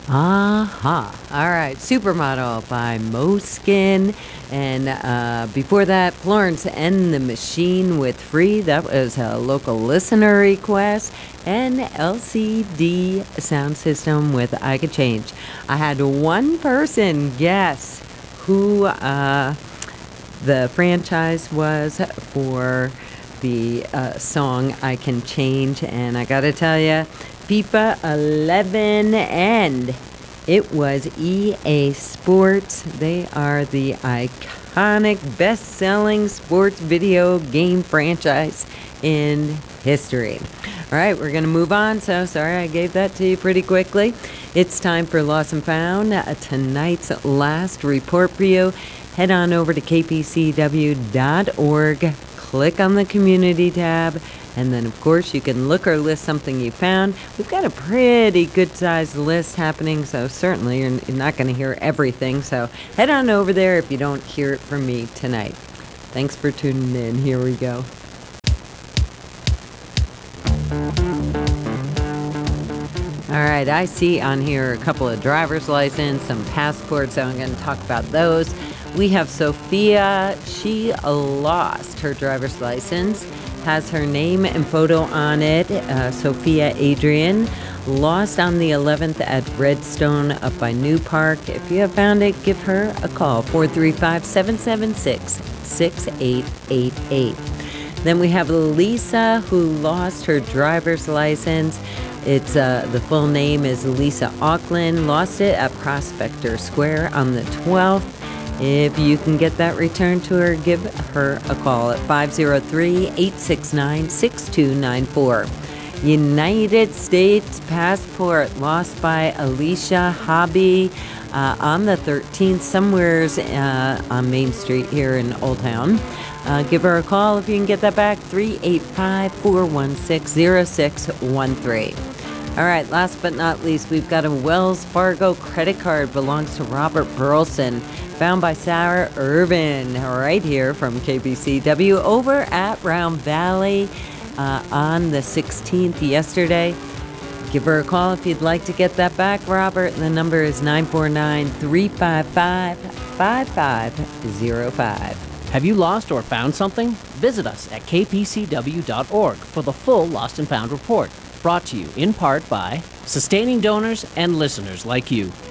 Aha. All right. Supermodel by Moskin. And before that, Florence and the Machine with Free. That was a local listener request. And LCD Sound System with I Could Change. I had one person guess who the franchise was for the song I Can Change. And I got to tell you, FIFA 11, and it was EA Sports. They are the iconic, best-selling sports video game franchise in history. All right, we're going to move on. So sorry I gave that to you pretty quickly. It's time for Lost and Found, tonight's last report for you. Head on over to kpcw.org, click on the community tab, and then, of course, you can look or list something you found. We've got a pretty good-sized list happening, so certainly you're not going to hear everything. So head on over there if you don't hear it from me tonight. Thanks for tuning in. Here we go. All right, I see on here a couple of driver's license, some passports, so I'm going to talk about those. We have Sophia. She lost her driver's license. Has her name and photo on it. Sophia Adrian lost on the 11th at Redstone up by New Park. If you have found it, give her a call, 435-776-6888. Then we have Lisa, who lost her driver's license. It's the full name is Lisa Auckland. Lost it at Prospector Square on the 12th. If you can get that returned to her, give her a call at 503-869-6294. United States passport lost by Alicia Hobby on the 13th, somewheres on Main Street here in Old Town. Give her a call if you can get that back, 385-416-0613. All right, last but not least, we've got a Wells Fargo credit card, belongs to Robert Burleson, found by Sarah Irvin right here from KBCW over at Round Valley on the 16th yesterday. Give her a call if you'd like to get that back, Robert. The number is 949-355-5505. Have you lost or found something? Visit us at kpcw.org for the full Lost and Found report, brought to you in part by sustaining donors and listeners like you.